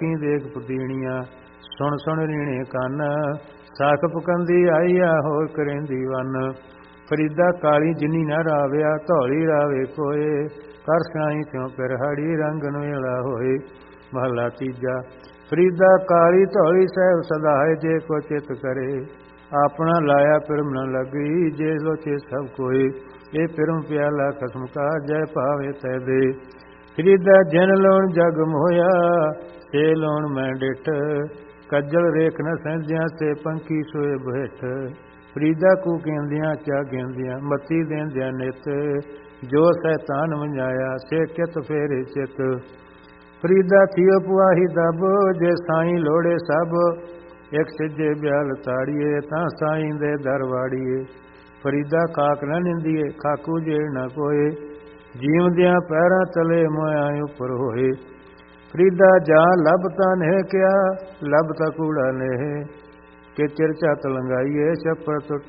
ਦੇਖ ਪੁਦੀਣੀਆਂ, ਸੁਣ ਸੁਣ ਰੀਣੇ ਕੰਨ, ਸਾਖ ਪਕੰਦੀ ਆਈਆ ਹੋਰ ਕਰੇਂਦੀ ਵੰਨ। ਫਰੀਦਾ ਕਾਲੀ ਜਿਨੀ ਨਾ ਰਾਵਿਆ, ਧੌਲੀ ਰਾਵੇ ਕੋਏ, ਕਰ ਸਾਈ ਕਿਉ ਪਿਰਹਾੜੀ ਰੰਗਨ ਵੇਲਾ ਹੋਏ। ਮਹਲਾ ਤੀਜਾ। ਫਰੀਦਾ ਕਾਲੀ ਧੌਲੀ ਸਹਿਬ ਸਦਾਏ, ਜੇ ਕੋ ਚਿਤ ਕਰੇ, ਆਪਣਾ ਲਾਇਆ ਪਿਰਮ ਨ ਲੱਗੀ, ਜੇ ਲੋਚੇ ਸਭ ਕੋਏ। ਇਹ ਪਿਰਮ ਪਿਆਲਾ ਖਸਮ ਕਾ, ਜੈ ਭਾਵੇ ਤੈ ਦੇ। ਫਰੀਦਾ ਜਿਨ ਲੋਣ ਜਗ ਮੋਇਆ, ਤੇ ਲੋਣ ਮੈਂ ਡਿਠ, ਕੱਜਲ ਰੇਖ ਨ ਸਹਿੰਦਿਆਂ, ਤੇ ਪੰਖੀ ਸੋਏ ਬਹਿਠ। ਫਰੀਦਾ ਕੂ ਕਹਿੰਦਿਆਂ ਚਾ ਕਹਿੰਦਿਆਂ, ਮਤੀ ਦੇਂਦਿਆਂ ਨਿਤ, ਜੋ ਸੈਤਾਨ ਵੰਜਾਇਆ, ਸੇ ਕਿਤ ਫੇਰੇ ਚਿਤ। ਫਰੀਦਾ ਥੀਓ ਪੁਆਹੀ ਦਬ, ਜੇ ਸਾਈਂ ਲੋੜੇ ਸਭ, ਇੱਕ ਸਿੱਜੇ ਬਿਆਲ ਤਾੜੀਏ, ਤਾਂ ਸਾਈਂ ਦੇ ਦਰ ਵਾੜੀਏ। ਫਰੀਦਾ ਕਾਕ ਨ ਨਿੰਦੀਏ, ਖਾਕੂ ਜੇੜ ਨ ਕੋਏ, ਜੀਵਦਿਆਂ ਪੈਰਾਂ ਤਲੇ ਮੋਇਆ ਉੱਪਰ ਹੋਏ। ਫਰੀਦਾ ਜਾਂ ਲੱਭ ਤਾਂ ਨਹਿ ਕਿਆ, ਲੱਭ ਤਾਂ ਕੂੜਾ ਨਹਿ, ਕਿ ਚਿਰ ਝੱਤ ਲੰਗਾਈਏ, ਛੱਪੜ